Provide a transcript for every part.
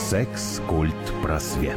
Секс-культ просвет.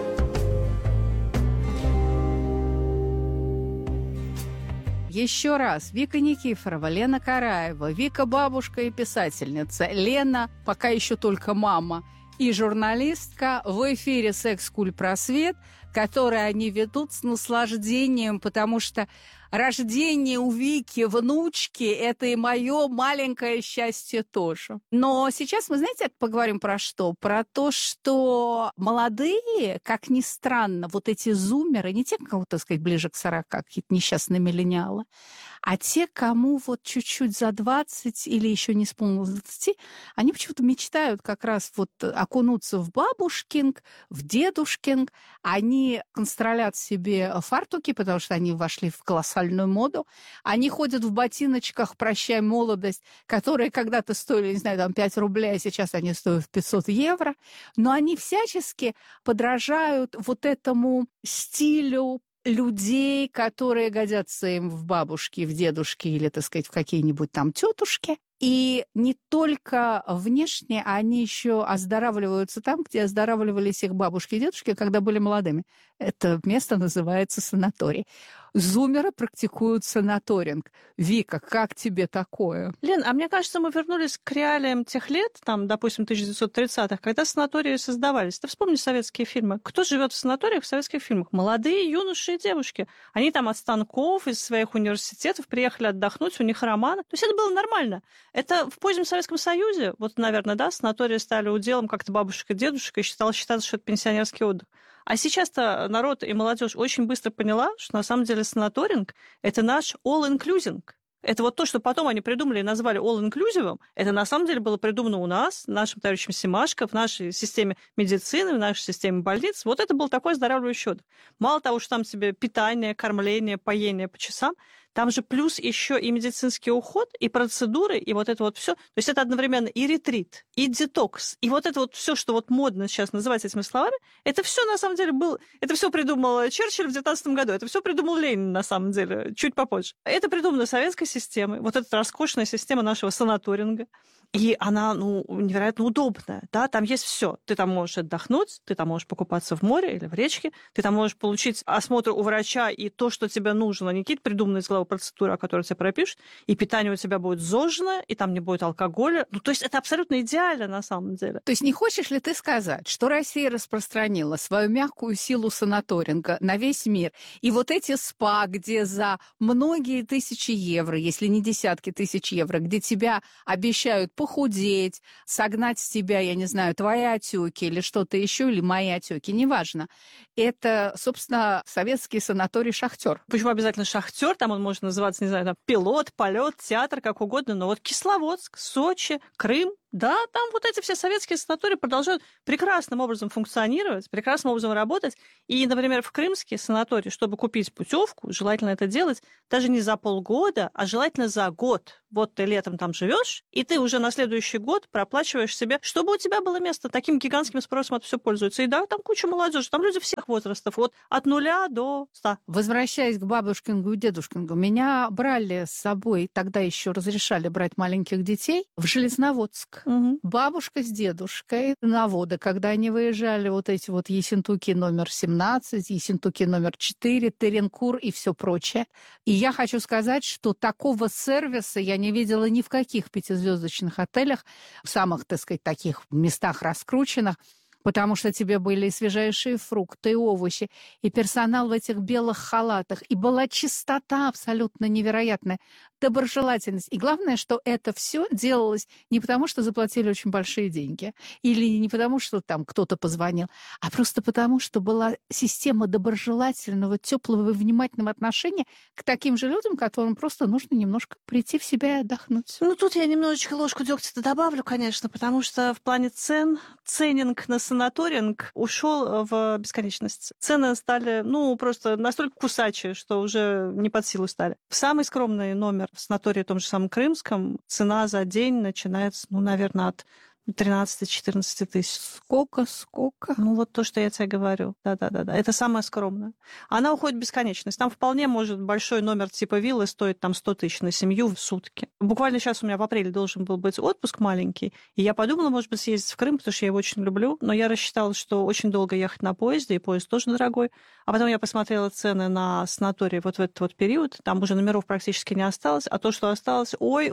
Еще раз. Вика Никифорова, Лена Караева, Вика бабушка и писательница, Лена пока еще только мама и журналистка. В эфире «Секс-культ просвет», который они ведут с наслаждением, потому что рождение у Вики внучки – это и мое маленькое счастье тоже. Но сейчас мы, знаете, поговорим про что? Про то, что молодые, как ни странно, вот эти зумеры, не те, кому, так сказать, ближе к 40, какие-то несчастные миллениалы, а те, кому вот чуть-чуть за 20 или еще не исполнилось 20, они почему-то мечтают как раз вот окунуться в бабушкинг, в дедушкинг. Они констролят себе фартуки, потому что они вошли в колоссальную моду. Они ходят в ботиночках «Прощай, молодость», которые когда-то стоили, не знаю, там 5 рублей, а сейчас они стоят 500 евро. Но они всячески подражают вот этому стилю людей, которые годятся им в бабушки, в дедушки или, так сказать, в какие-нибудь там тетушки. И не только внешне, а они еще оздоравливаются там, где оздоравливались их бабушки и дедушки, когда были молодыми. Это место называется санаторий. Зумеры практикуют санаторинг. Вика, как тебе такое? Лен, а мне кажется, мы вернулись к реалиям тех лет, там, допустим, 1930-х, когда санатории создавались. Ты вспомни советские фильмы. Кто живет в санаториях в советских фильмах? Молодые юноши и девушки. Они там от станков, из своих университетов приехали отдохнуть, у них романы. То есть это было нормально. Это в позднем Советском Союзе, вот, наверное, да, санатории стали уделом как-то бабушек и дедушек, и считалось, что это пенсионерский отдых. А сейчас-то народ и молодежь очень быстро поняла, что на самом деле санаторинг – это наш all-inclusive. Это вот то, что потом они придумали и назвали all-inclusive, это на самом деле было придумано у нас, нашим товарищем Семашко, в нашей системе медицины, в нашей системе больниц. Вот это был такой оздоравливающий отдых. Мало того, что там тебе питание, кормление, поение по часам, там же плюс еще и медицинский уход, и процедуры, и вот это вот все. То есть это одновременно и ретрит, и детокс, и вот это вот все, что вот модно сейчас называть этими словами, это все на самом деле было, это все придумал Черчилль в 19 году, это все придумал Ленин на самом деле, чуть попозже. Это придумано советской системой, вот эта роскошная система нашего санаторинга. И она, невероятно удобная, да, там есть все. Ты там можешь отдохнуть, ты там можешь покупаться в море или в речке, ты там можешь получить осмотр у врача и то, что тебе нужно, не какие-то придуманные из головы процедуры, о которых тебе пропишут, и питание у тебя будет зожжено, и там не будет алкоголя. То есть это абсолютно идеально на самом деле. То есть не хочешь ли ты сказать, что Россия распространила свою мягкую силу санаторинга на весь мир, и вот эти спа, где за многие тысячи евро, если не десятки тысяч евро, где тебя обещают похудеть, согнать с тебя, я не знаю, твои отеки или что-то еще, или мои отеки, неважно. Это, собственно, советский санаторий «Шахтер». Почему обязательно «Шахтер»? Там он может называться, не знаю, там пилот, полет, театр, как угодно. Но вот Кисловодск, Сочи, Крым, да, там вот эти все советские санатории продолжают прекрасным образом функционировать, прекрасным образом работать. И, например, в крымский санаторий, чтобы купить путевку, желательно это делать даже не за полгода, а желательно за год. Вот ты летом там живешь, и ты уже на следующий год проплачиваешь себе, чтобы у тебя было место. Таким гигантским спросом это все пользуется. И да, там куча молодежи, там люди всех возрастов, вот от 0 до 100. Возвращаясь к бабушкингу и дедушкингу, меня брали с собой, тогда еще разрешали брать маленьких детей, в Железноводск. Угу. Бабушка с дедушкой на воды, когда они выезжали, вот эти вот Ессентуки номер 17, Ессентуки номер 4, Теренкур и все прочее. И я хочу сказать, что такого сервиса я не видела ни в каких пятизвездочных отелях, в самых, так сказать, таких местах раскрученных, потому что тебе были и свежайшие фрукты, и овощи, и персонал в этих белых халатах, и была чистота абсолютно невероятная, доброжелательность. И главное, что это все делалось не потому, что заплатили очень большие деньги, или не потому, что там кто-то позвонил, а просто потому, что была система доброжелательного, теплого и внимательного отношения к таким же людям, которым просто нужно немножко прийти в себя и отдохнуть. Тут я немножечко ложку дегтя добавлю, конечно, потому что в плане цен, ценнинг на санаторинг ушел в бесконечность. Цены стали, просто настолько кусачие, что уже не под силу стали. В самый скромный номер в санатории, том же самом Крымском, цена за день начинается, наверное, от 13-14 тысяч. Сколько? Ну, вот то, что я тебе говорю. Да. Это самое скромное. Она уходит в бесконечность. Там вполне может большой номер типа виллы стоить там 100 тысяч на семью в сутки. Буквально сейчас у меня в апреле должен был быть отпуск маленький, и я подумала, может быть, съездить в Крым, потому что я его очень люблю, но я рассчитала, что очень долго ехать на поезде, и поезд тоже дорогой. А потом я посмотрела цены на санатории вот в этот вот период, там уже номеров практически не осталось, а то, что осталось, ой,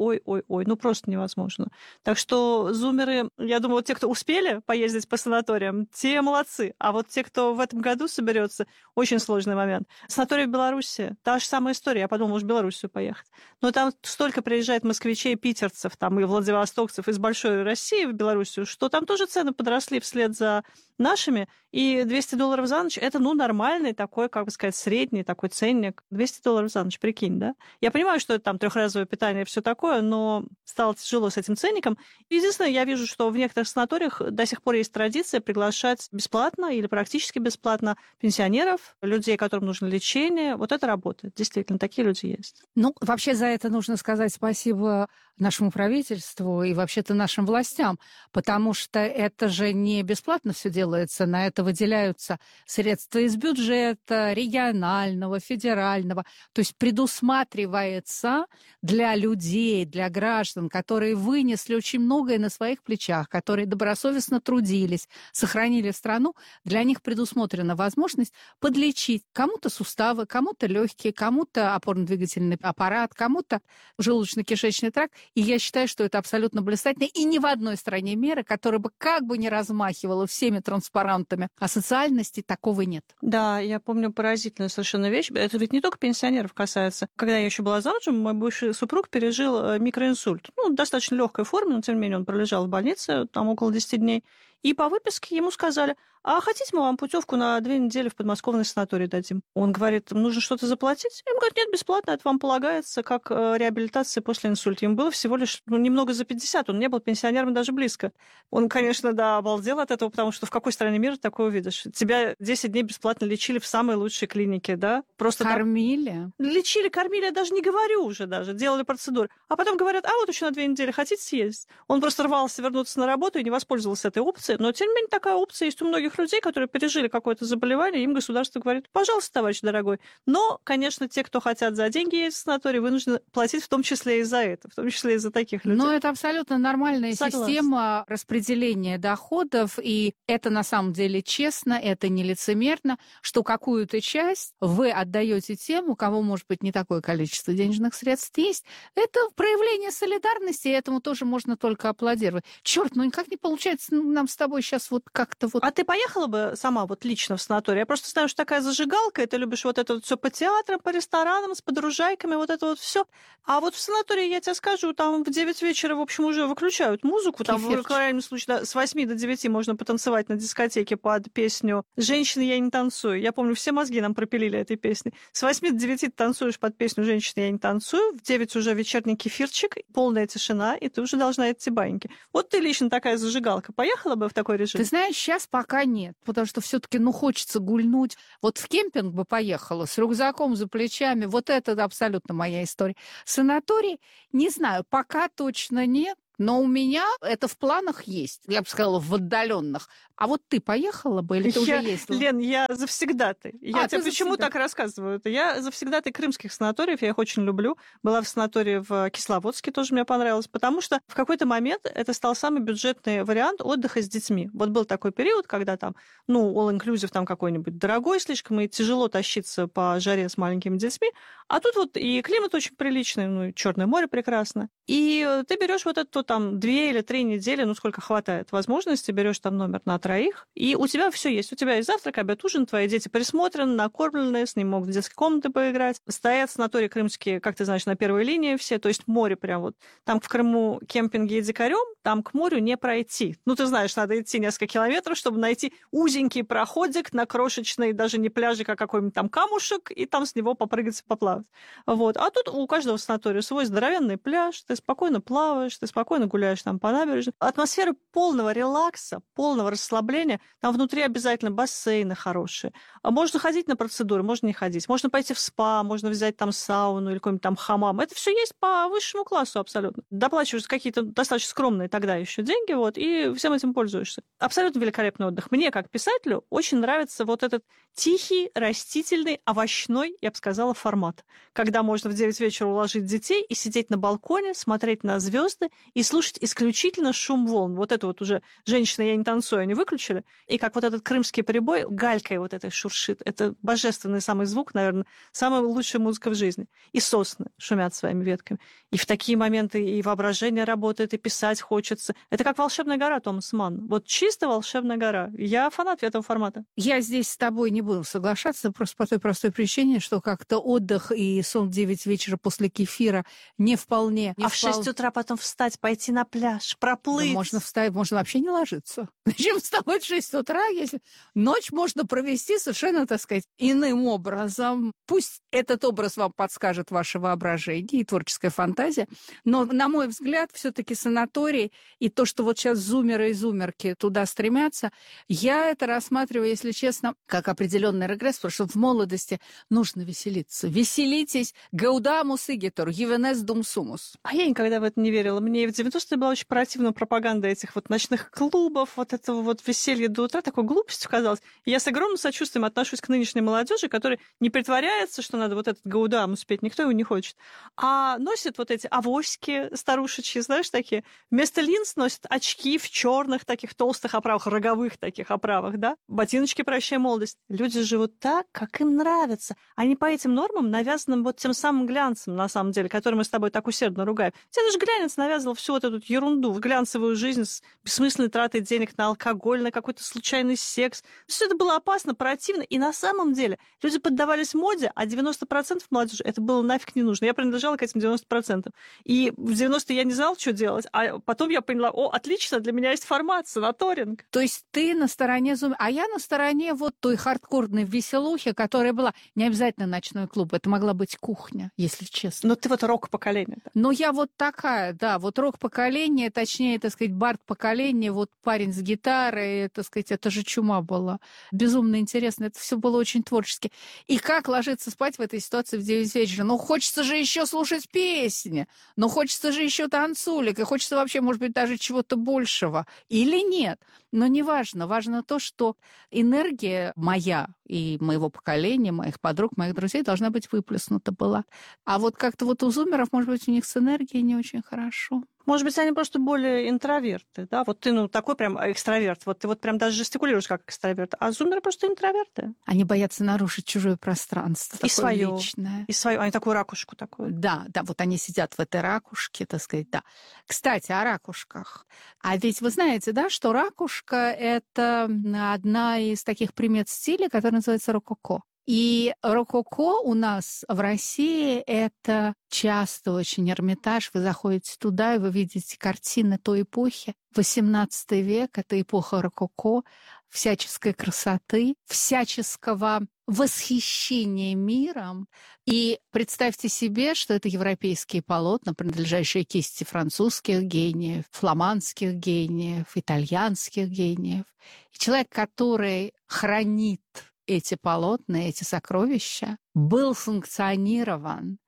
ну просто невозможно. Так что зумеры, я думаю, вот те, кто успели поездить по санаториям, те молодцы. А вот те, кто в этом году соберется, очень сложный момент. Санаторий в Беларуси, та же самая история. Я подумала, может, в Белоруссию поехать. Но там столько приезжает москвичей, питерцев, там, и владивостокцев из большой России в Белоруссию, что там тоже цены подросли вслед за нашими. И $200 за ночь – это, нормальный такой, как бы сказать, средний такой ценник. $200 за ночь, прикинь, да? Я понимаю, что это там трехразовое питание и все такое, но стало тяжело с этим ценником. Единственное, я вижу, что в некоторых санаториях до сих пор есть традиция приглашать бесплатно или практически бесплатно пенсионеров, людей, которым нужно лечение. Вот это работает. Действительно, такие люди есть. Вообще за это нужно сказать спасибо нашему правительству и вообще-то нашим властям, потому что это же не бесплатно все делается, на это выделяются средства из бюджета, регионального, федерального, то есть предусматривается для людей, для граждан, которые вынесли очень многое на своих плечах, которые добросовестно трудились, сохранили страну, для них предусмотрена возможность подлечить кому-то суставы, кому-то легкие, кому-то опорно-двигательный аппарат, кому-то желудочно-кишечный тракт. И я считаю, что это абсолютно блистательно. И ни в одной стране мира, которая бы как бы ни размахивала всеми транспарантами о социальности, такого нет. Да, я помню поразительную совершенно вещь. Это ведь не только пенсионеров касается. Когда я еще была замужем, мой бывший супруг пережил микроинсульт. В достаточно легкой форме, но тем не менее он пролежал в больнице там около 10 дней. И по выписке ему сказали: а хотите, мы вам путевку на 2 недели в подмосковный санаторий дадим? Он говорит: нужно что-то заплатить? Ему говорят: нет, бесплатно, это вам полагается как реабилитация после инсульта. Ему было всего лишь немного за 50, он не был пенсионером даже близко. Он, конечно, да, обалдел от этого, потому что в какой стране мира такое увидишь? Тебя 10 дней бесплатно лечили в самой лучшей клинике, да? Просто кормили? Лечили, кормили, я даже не говорю уже даже, делали процедуры. А потом говорят: а вот еще на 2 недели хотите съездить? Он просто рвался вернуться на работу и не воспользовался этой опцией, но тем не менее такая опция есть у многих людей, которые пережили какое-то заболевание, им государство говорит: пожалуйста, товарищ дорогой. Но, конечно, те, кто хотят за деньги ездить в санаторий, вынуждены платить в том числе и за это, в том числе и за таких людей. Но это абсолютно нормальная Согласна. Система распределения доходов, и это на самом деле честно, это не лицемерно, что какую-то часть вы отдаете тем, у кого, может быть, не такое количество денежных средств есть. Это проявление солидарности, и этому тоже можно только аплодировать. Черт, никак не получается нам с тобой сейчас вот как-то вот... А ты поехала бы сама вот лично в санаторий? Я просто знаю, что такая зажигалка, и ты любишь вот это вот все по театрам, по ресторанам, с подружайками, вот это вот все. А вот в санатории, я тебе скажу, там в 9 вечера, в общем, уже выключают музыку. Там, в крайнем случае, с 8 до 9 можно потанцевать на дискотеке под песню «Женщины, я не танцую». Я помню, все мозги нам пропилили этой песней. С 8 до 9 ты танцуешь под песню «Женщины, я не танцую». В 9 уже вечерний кефирчик, полная тишина, и ты уже должна идти баньки. Вот ты лично такая зажигалка. Поехала бы в такой режим? Ты знаешь, сейчас пока нет, потому что все-таки, хочется гульнуть. Вот в кемпинг бы поехала с рюкзаком за плечами. Вот это абсолютно моя история. Санаторий, не знаю, пока точно нет. Но у меня это в планах есть. Я бы сказала, в отдаленных. А вот ты поехала бы или ты уже ездила? Лен, я завсегдатай. Я тебе почему так рассказываю? Я завсегдатай крымских санаториев, я их очень люблю. Была в санатории в Кисловодске, тоже мне понравилось, потому что в какой-то момент это стал самый бюджетный вариант отдыха с детьми. Вот был такой период, когда там, all-inclusive там какой-нибудь дорогой слишком, и тяжело тащиться по жаре с маленькими детьми. А тут вот и климат очень приличный, Черное море прекрасно. И ты берешь вот эту там 2 или 3 недели, сколько хватает возможности, берешь там номер на 3, и у тебя все есть. У тебя и завтрак, обед, ужин, твои дети присмотрены, накормлены, с ним могут в детской комнате поиграть. Стоят санатории крымские, как ты знаешь, на первой линии все, то есть море прям вот. Там в Крыму кемпинги и дикарем, там к морю не пройти. Ты знаешь, надо идти несколько километров, чтобы найти узенький проходик на крошечный, даже не пляжик, а какой-нибудь там камушек, и там с него попрыгать, поплавать. Вот. А тут у каждого санатория свой здоровенный пляж, ты спокойно плаваешь, ты спокойно спокойно гуляешь там по набережной. Атмосфера полного релакса, полного расслабления. Там внутри обязательно бассейны хорошие. А можно ходить на процедуры, можно не ходить. Можно пойти в спа, можно взять там сауну или какой-нибудь там хамам. Это все есть по высшему классу абсолютно. Доплачиваешь какие-то достаточно скромные тогда еще деньги, вот, и всем этим пользуешься. Абсолютно великолепный отдых. Мне, как писателю, очень нравится вот этот тихий, растительный, овощной, я бы сказала, формат. Когда можно в 9 вечера уложить детей и сидеть на балконе, смотреть на звезды и слушать исключительно шум волн. Вот это вот уже «Женщина, я не танцую», они выключили. И как вот этот крымский прибой галькой вот этой шуршит. Это божественный самый звук, наверное, самая лучшая музыка в жизни. И сосны шумят своими ветками. И в такие моменты и воображение работает, и писать хочется. Это как «Волшебная гора» Томас Манн. Вот чисто «Волшебная гора». Я фанат этого формата. Я здесь с тобой не буду соглашаться, просто по той простой причине, что как-то отдых и сон в 9 вечера после кефира не вполне... в 6 утра потом встать, пойти на пляж, проплыть. Да можно встать, можно вообще не ложиться. Зачем вставать в 6 утра, если ночь можно провести совершенно, так сказать, иным образом. Пусть этот образ вам подскажет ваше воображение и творческая фантазия, но, на мой взгляд, все-таки санаторий и то, что вот сейчас зумеры и зумерки туда стремятся, я это рассматриваю, если честно, как определенный регресс, потому что в молодости нужно веселиться. Веселитесь, гаудамус игитор, ювенес дум сумус. А я никогда в это не верила. Мне и в 90-е была очень противна пропаганда этих вот ночных клубов, вот этого вот веселья до утра, такой глупостью казалось. И я с огромным сочувствием отношусь к нынешней молодежи, которая не притворяется, что надо вот этот гаудам успеть, никто его не хочет, а носит вот эти авоськи старушечьи, знаешь, такие. Вместо линз носят очки в черных таких толстых оправах, роговых таких оправах, да? Ботиночки «Прощай, молодость». Люди живут так, как им нравится. Они по этим нормам, навязанным вот тем самым глянцем, на самом деле, который мы с тобой так усердно ругаем. Тебе даже глянец навязывал всю вот эту ерунду, в глянцевую жизнь с бессмысленной тратой денег на алкоголь, на какой-то случайный секс. Все это было опасно, противно. И на самом деле люди поддавались моде, а 90% молодежи это было нафиг не нужно. Я принадлежала к этим 90%. И в 90-е я не знала, что делать. А потом я поняла, отлично, для меня есть формат, санаторинг. То есть ты на стороне зум, а я на стороне вот той хардкорной веселухи, которая была не обязательно ночной клуб, это могла быть кухня, если честно. Но ты вот рок-поколение. Да? Но я вот такая, да, вот рок-поколение, точнее, так сказать, бард-поколение, вот парень с гитарой, так сказать, это же чума была. Безумно интересно, это все было очень творчески. И как ложиться спать в этой ситуации в 9 вечера? Ну, хочется же еще слушать песни, но хочется же еще танцулик, и хочется вообще, может быть, даже чего-то большего. Или нет? Но неважно. Важно то, что энергия моя и моего поколения, моих подруг, моих друзей должна быть выплеснута была. А вот как-то вот у зумеров, может быть, у них с энергией не очень хорошо. Может быть, они просто более интроверты, да? Вот ты, такой прям экстраверт, вот ты вот прям даже жестикулируешь как экстраверт, а зумеры просто интроверты. Они боятся нарушить чужое пространство, и свое личное. И свое, они такую ракушку такую. Да, вот они сидят в этой ракушке, так сказать, да. Кстати, о ракушках. А ведь вы знаете, да, что ракушка — это одна из таких примет стиля, которая называется рококо. И рококо у нас в России — это часто очень Эрмитаж. Вы заходите туда, и вы видите картины той эпохи. 18 век — это эпоха рококо, всяческой красоты, всяческого восхищения миром. И представьте себе, что это европейские полотна, принадлежащие кисти французских гениев, фламандских гениев, итальянских гениев. И человек, который хранит эти полотна, эти сокровища, был санкционирован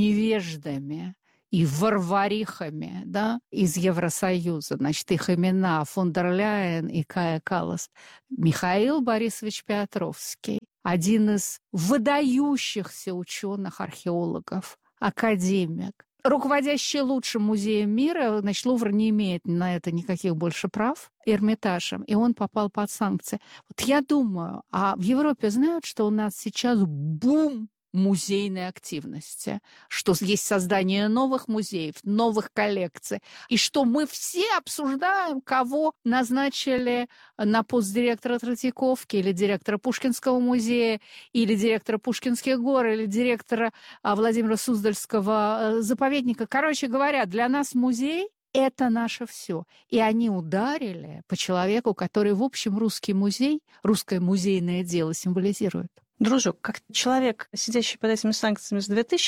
невеждами и варварихами, да, из Евросоюза. Значит, их имена фон дер Ляйен и Кая Каллас. Михаил Борисович Петровский, один из выдающихся ученых-археологов, академик, руководящий лучшим музеем мира, значит, Лувр не имеет на это никаких больше прав, Эрмитажем, и он попал под санкции. Вот я думаю, а в Европе знают, что у нас сейчас бум музейной активности, что есть создание новых музеев, новых коллекций, и что мы все обсуждаем, кого назначили на пост директора Третьяковки или директора Пушкинского музея, или директора Пушкинских гор, или директора Владимира Суздальского заповедника. Короче говоря, для нас музей — это наше все. И они ударили по человеку, который, в общем, русский музей, русское музейное дело символизирует. Дружок, как человек, сидящий под этими санкциями с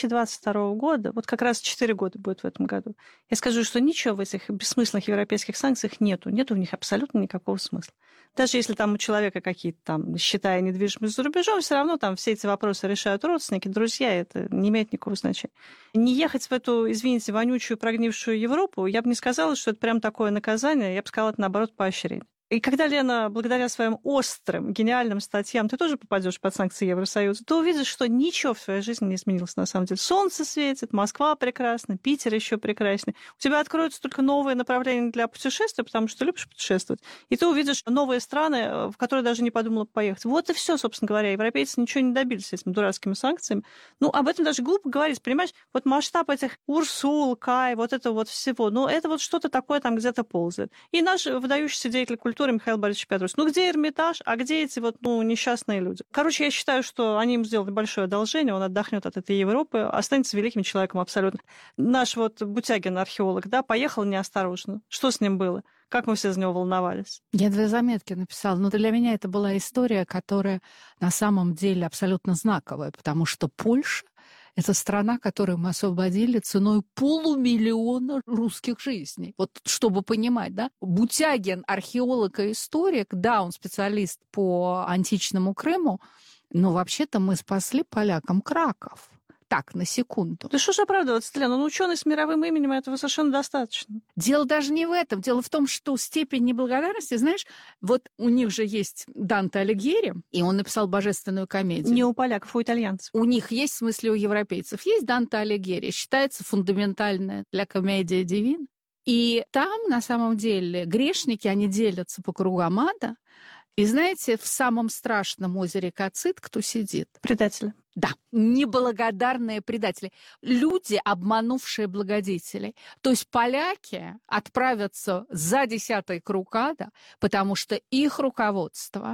2022 года, вот как раз 4 года будет в этом году, я скажу, что ничего в этих бессмысленных европейских санкциях нету. Нету в них абсолютно никакого смысла. Даже если там у человека какие-то там счета и недвижимость за рубежом, все равно там все эти вопросы решают родственники, друзья, это не имеет никакого значения. Не ехать в эту, извините, вонючую, прогнившую Европу, я бы не сказала, что это прям такое наказание, я бы сказала, это, наоборот, поощрение. И когда, Лена, благодаря своим острым, гениальным статьям ты тоже попадешь под санкции Евросоюза, ты увидишь, что ничего в твоей жизни не изменилось на самом деле. Солнце светит, Москва прекрасна, Питер еще прекраснее. У тебя откроются только новые направления для путешествия, потому что ты любишь путешествовать. И ты увидишь новые страны, в которые даже не подумала поехать. Вот и все, собственно говоря. Европейцы ничего не добились этими дурацкими санкциями. Ну, об этом даже глупо говорить, понимаешь? Вот масштаб этих Урсул, Кай, вот это вот всего. Ну, это вот что-то такое там где-то ползает. И наш выдающийся деятель культуры Михаил Борисович Петрус. Ну, где Эрмитаж, а где эти вот, несчастные люди? Короче, я считаю, что они им сделали большое одолжение, он отдохнет от этой Европы, останется великим человеком абсолютно. Наш вот Бутягин, археолог, да, поехал неосторожно. Что с ним было? Как мы все за него волновались? Я 2 заметки написала. Но для меня это была история, которая на самом деле абсолютно знаковая, потому что Польша — это страна, которую мы освободили ценой 500 000 русских жизней. Вот чтобы понимать, да? Бутягин, археолог и историк, да, он специалист по античному Крыму, но вообще-то мы спасли полякам Краков. Так, на секунду. Да что ж оправдываться, Лена? Ну, ученый с мировым именем этого совершенно достаточно. Дело даже не в этом. Дело в том, что степень неблагодарности, знаешь, вот у них же есть Данте Алигьери, и он написал «Божественную комедию». Не у поляков, у итальянцев. У них есть, в смысле, у европейцев, есть Данте Алигьери, считается фундаментальная для комедия дивин. И там, на самом деле, грешники, они делятся по кругам ада. И знаете, в самом страшном озере Кацит кто сидит? Предатели. Да, неблагодарные предатели. Люди, обманувшие благодетелей. То есть поляки отправятся за 10-й круг ада, потому что их руководство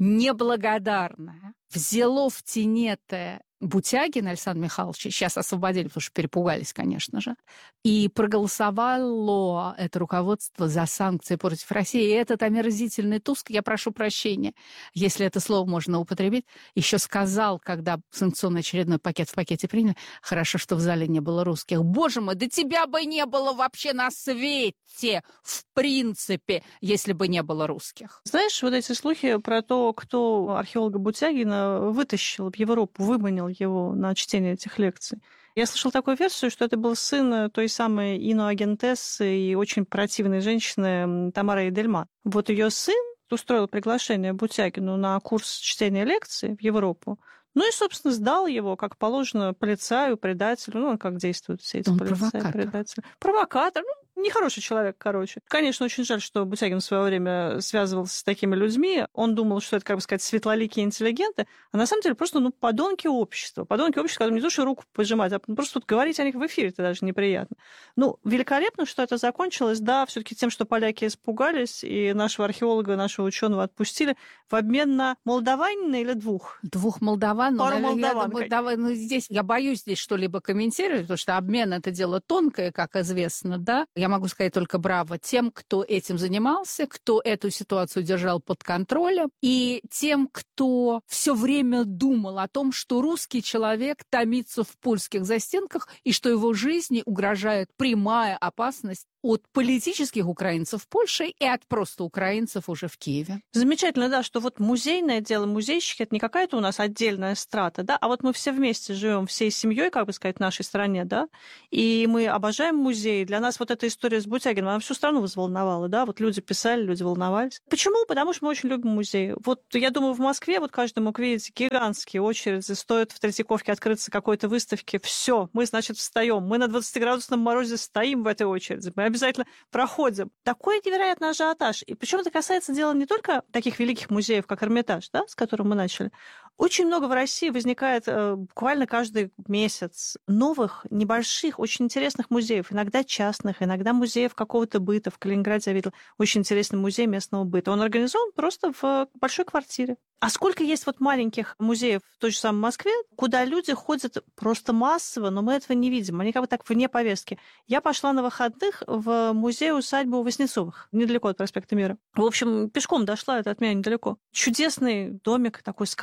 неблагодарное взяло в тенетое Бутягина Александра Михайловича, сейчас освободили, потому что перепугались, конечно же, и проголосовало это руководство за санкции против России. И этот омерзительный Туск, я прошу прощения, если это слово можно употребить, еще сказал, когда санкционный очередной пакет в пакете приняли, хорошо, что в зале не было русских. Боже мой, да тебя бы не было вообще на свете, в принципе, если бы не было русских. Знаешь, вот эти слухи про то, кто археолога Бутягина вытащил в Европу, выманил его на чтение этих лекций. Я слышала такую версию, что это был сын той самой иноагентессы и очень противной женщины Тамары Эдельман. Вот ее сын устроил приглашение Бутягину на курс чтения лекций в Европу. Ну и, собственно, сдал его, как положено, полицаю, предателю. Ну, как действуют все эти полицаи, предатели. Провокатор. Ну, нехороший человек, короче. Конечно, очень жаль, что Бутягин в свое время связывался с такими людьми. Он думал, что это, как бы сказать, светлоликие интеллигенты, а на самом деле просто, подонки общества. Подонки общества, которым не то, что руку пожимать, а просто тут говорить о них в эфире это даже неприятно. Ну, великолепно, что это закончилось, да, все-таки тем, что поляки испугались, и нашего археолога, нашего ученого отпустили в обмен на молдаванина или двух? 2 молдаван. Пару молдаван. Здесь я боюсь здесь что-либо комментировать, потому что обмен — это дело тонкое, как известно, да. Я могу сказать только браво тем, кто этим занимался, кто эту ситуацию держал под контролем, и тем, кто все время думал о том, что русский человек томится в польских застенках и что его жизни угрожает прямая опасность от политических украинцев в Польше и от просто украинцев уже в Киеве. Замечательно, да, что вот музейное дело, музейщики — это не какая-то у нас отдельная страта, да, а вот мы все вместе живем всей семьей, как бы сказать, в нашей стране, да, и мы обожаем музеи. Для нас вот эта история с Бутягиным, она всю страну взволновала, да, вот люди писали, люди волновались. Почему? Потому что мы очень любим музеи. Вот я думаю, в Москве вот каждый мог видеть гигантские очереди, стоит в Третьяковке открыться какой-то выставке, все, мы, значит, встаем, мы на 20-градусном морозе стоим в этой очереди, мы обязательно проходим. Такой невероятный ажиотаж. И причем это касается дела не только таких великих музеев, как Эрмитаж, да, с которым мы начали. Очень много в России возникает буквально каждый месяц новых, небольших, очень интересных музеев. Иногда частных, иногда музеев какого-то быта. В Калининграде я видела очень интересный музей местного быта. Он организован просто в большой квартире. А сколько есть вот маленьких музеев в той же самой Москве, куда люди ходят просто массово, но мы этого не видим. Они как бы так вне повестки. Я пошла на выходных в музей-усадьбу Васнецовых, недалеко от проспекта Мира. В общем, пешком дошла, это от меня недалеко. Чудесный домик такой сказочный.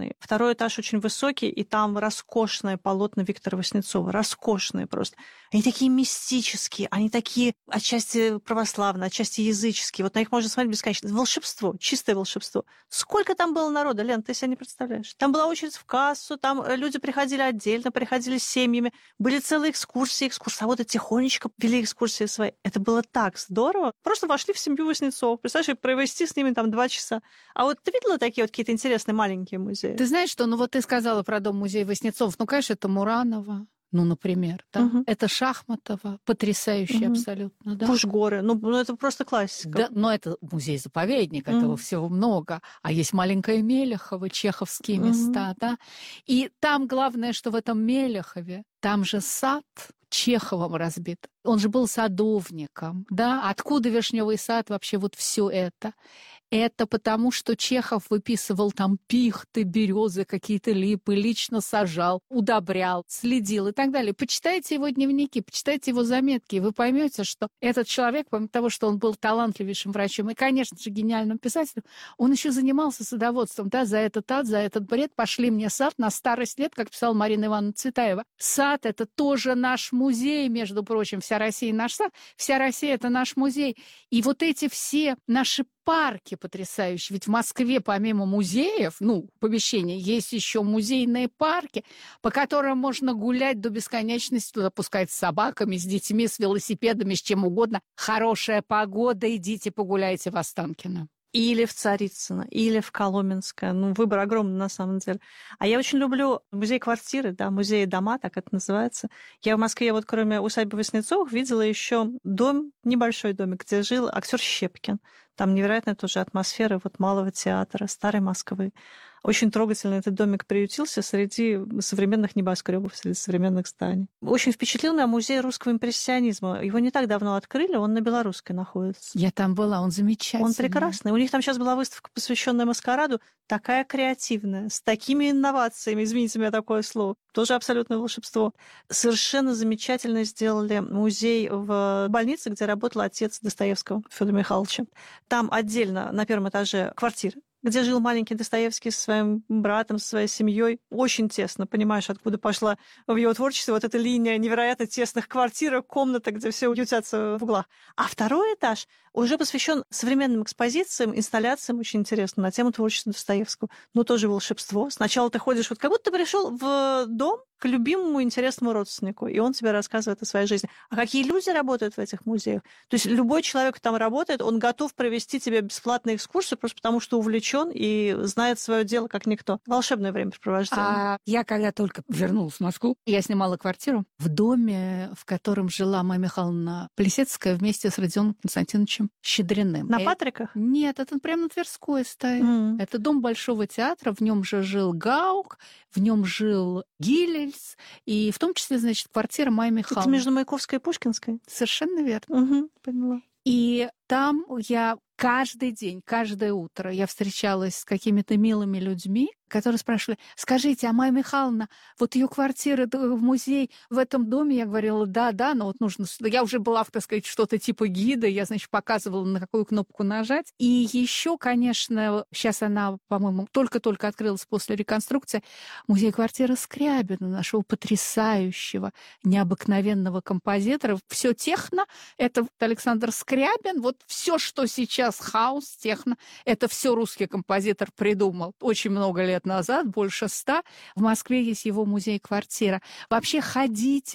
двухэтажный. Второй этаж очень высокий, и там роскошные полотна Виктора Васнецова. Роскошные просто. Они такие мистические, они такие отчасти православные, отчасти языческие. Вот на них можно смотреть бесконечно. Волшебство, чистое волшебство. Сколько там было народа, Лен, ты себе не представляешь. Там была очередь в кассу, там люди приходили отдельно, приходили с семьями. Были целые экскурсии, экскурсоводы тихонечко вели экскурсии свои. Это было так здорово. Просто вошли в семью Васнецов. Представляешь, провести с ними там 2 часа. А вот ты видела такие вот какие-то интересные маленькие музеи? Ты знаешь что, ну вот ты сказала про дом-музей Васнецов. Ну, конечно, это Муранова. Ну, например, да. Это Шахматова, потрясающий абсолютно, да. Пушгоры, ну это просто классика. Да, но это музей-заповедник, этого всего много. А есть маленькая Мелехова, чеховские места, да. И там главное, что в этом Мелехове, там же сад Чеховым разбит. Он же был садовником, да. Откуда Вишневый сад, вообще вот все это? Это потому, что Чехов выписывал там пихты, березы, какие-то липы, лично сажал, удобрял, следил и так далее. Почитайте его дневники, почитайте его заметки, и вы поймете, что этот человек, помимо того, что он был талантливейшим врачом и, конечно же, гениальным писателем, он еще занимался садоводством, да, за этот ад, за этот бред пошли мне сад на старость лет, как писала Марина Ивановна Цветаева. Сад — это тоже наш музей, между прочим, вся Россия — наш сад, вся Россия — это наш музей. И вот эти все наши парки потрясающие. Ведь в Москве помимо музеев, помещений, есть еще музейные парки, по которым можно гулять до бесконечности, туда пускать с собаками, с детьми, с велосипедами, с чем угодно. Хорошая погода, идите погуляйте в Останкино. Или в Царицыно, или в Коломенское. Выбор огромный на самом деле. А я очень люблю музей-квартиры, да, музей-дома, так это называется. Я в Москве, вот кроме усадьбы Васнецовых, видела еще дом, небольшой домик, где жил актер Щепкин. Там невероятная тоже атмосфера вот малого театра, старой Москвы. Очень трогательно этот домик приютился среди современных небоскребов, среди современных зданий. Очень впечатлил меня музей русского импрессионизма. Его не так давно открыли, он на Белорусской находится. Я там была, он замечательный. Он прекрасный. У них там сейчас была выставка, посвященная маскараду, такая креативная, с такими инновациями, извините меня такое слово, тоже абсолютное волшебство. Совершенно замечательно сделали музей в больнице, где работал отец Достоевского, Федора Михайловича. Там отдельно на первом этаже квартира, где жил маленький Достоевский со своим братом, со своей семьей. Очень тесно, понимаешь, откуда пошла в его творчестве вот эта линия невероятно тесных квартир, комната, где все ютятся в углах. А второй этаж уже посвящен современным экспозициям, инсталляциям, очень интересно, на тему творчества Достоевского. Тоже волшебство. Сначала ты ходишь, вот как будто ты пришел в дом к любимому интересному родственнику, и он тебе рассказывает о своей жизни. А какие люди работают в этих музеях? То есть любой человек, кто там работает, он готов провести тебе бесплатную экскурсию просто потому, что увлечен и знает свое дело как никто. Волшебное времяпрепровождение. А я когда только вернулась в Москву, я снимала квартиру в доме, в котором жила Майя Михайловна Плесецкая вместе с Родионом Константиновичем Щедриным. На Патриках? Нет, это прямо на Тверской стоит. Это дом Большого театра, в нем же жил Гаук, в нем жил Гилельс, и в том числе, значит, квартира Майи Михайловны. Это между Маяковской и Пушкинской? Совершенно верно. Поняла. И там я каждый день, каждое утро я встречалась с какими-то милыми людьми, которые спрашивали: скажите, а Майя Михайловна, вот ее квартира в музей в этом доме? Я говорила: да, но вот нужно... Я уже была, так сказать, что-то типа гида, я, значит, показывала, на какую кнопку нажать. И еще, конечно, сейчас она, по-моему, только-только открылась после реконструкции, музей-квартира Скрябина, нашего потрясающего, необыкновенного композитора. Все техно, это Александр Скрябин, вот все, что сейчас хаус, техно, это все русский композитор придумал очень много лет назад, больше 100. В Москве есть его музей-квартира. Вообще ходите,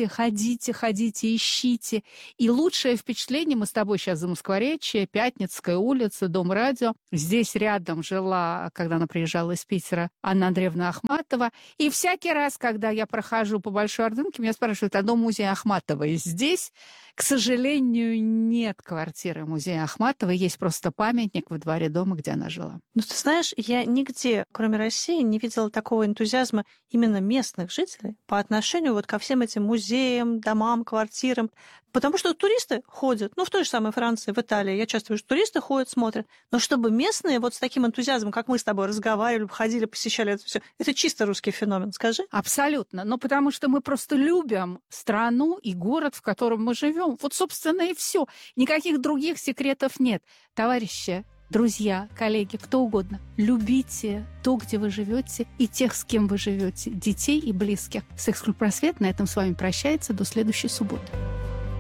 ищите. И лучшее впечатление, мы с тобой сейчас за Москворечье, Пятницкая улица, Дом радио. Здесь рядом жила, когда она приезжала из Питера, Анна Андреевна Ахматова. И всякий раз, когда я прохожу по Большой Ордынке, меня спрашивают: а дом музея Ахматовой здесь? К сожалению, нет квартиры музея Ахматовой, есть просто памятник во дворе дома, где она жила. Ты знаешь, я нигде, кроме России, не видела такого энтузиазма именно местных жителей по отношению вот ко всем этим музеям, домам, квартирам. Потому что туристы ходят, в той же самой Франции, в Италии, я часто вижу, туристы ходят, смотрят. Но чтобы местные вот с таким энтузиазмом, как мы с тобой разговаривали, ходили, посещали это все, это чисто русский феномен, скажи. Абсолютно. Но потому что мы просто любим страну и город, в котором мы живем. Вот, собственно, и все. Никаких других секретов нет. Товарищи, друзья, коллеги, кто угодно. Любите то, где вы живете, и тех, с кем вы живете, детей и близких. Секс-клуб «Просвет» на этом с вами прощается до следующей субботы.